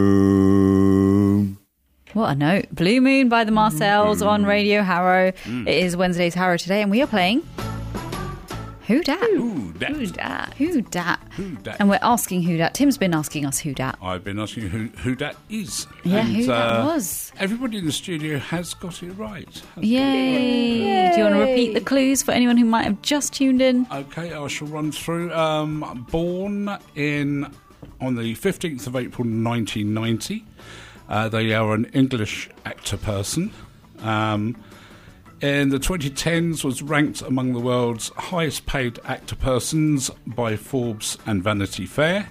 What a note. Blue Moon by the Marcells on Radio Harrow. It is Wednesday's Harrow today, and we are playing Who Dat? Who Dat? Who Dat? Who Dat? Who Dat? And we're asking Who Dat. Tim's been asking us Who Dat. I've been asking who that is. Yeah, and, who that was. Everybody in the studio has got it right. Yay. Do you want to repeat the clues for anyone who might have just tuned in? Okay, I shall run through. Born on the 15th of April 1990. They are an English actor person. In the 2010s was ranked among the world's highest paid actor persons by Forbes and Vanity Fair.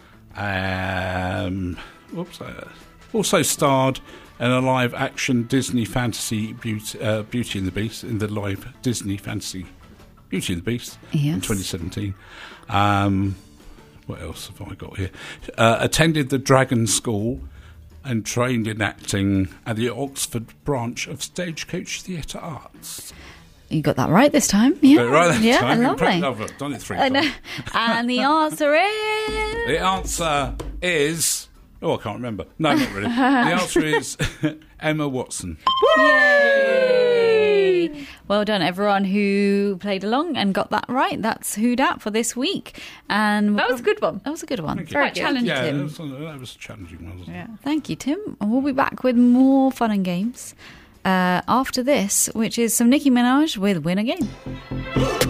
Also starred in a live action Disney fantasy Beauty and the Beast, in the live Disney fantasy Beauty and the Beast in 2017. What else have I got here? Attended the Dragon School and trained in acting at the Oxford branch of Stagecoach Theatre Arts. You got that right this time. Yeah, right that time. Lovely. I've done it 3 times. And the answer is... The answer is... Oh, I can't remember. No, not really. The answer is Emma Watson. Yay! Well done, everyone who played along and got that right. That's Who Dat for this week. And that was a good one. That was a good one. Thank you. Very challenging, yeah, Tim. that was a challenging one, wasn't it? Thank you, Tim. And we'll be back with more fun and games after this, which is some Nicki Minaj with Win Again.